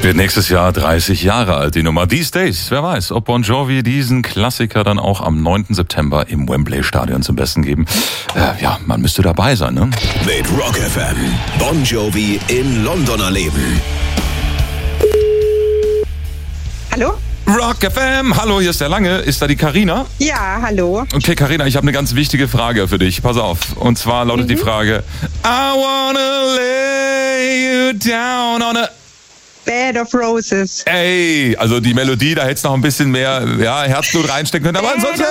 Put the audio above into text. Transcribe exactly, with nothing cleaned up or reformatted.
Wird nächstes Jahr dreißig Jahre alt, die Nummer. These Days, wer weiß, ob Bon Jovi diesen Klassiker dann auch am neunten September im Wembley-Stadion zum Besten geben. Äh, ja, man müsste dabei sein, ne? Mit Rock F M. Bon Jovi in London erleben. Hallo? Rock F M, hallo, hier ist der Lange. Ist da die Carina? Ja, hallo. Okay, Carina, ich habe eine ganz wichtige Frage für dich. Pass auf. Und zwar lautet mhm. die Frage: I wanna lay you down on a Bed of Roses. Ey, also die Melodie, da hättest du noch ein bisschen mehr ja, Herzblut reinstecken können. Aber ansonsten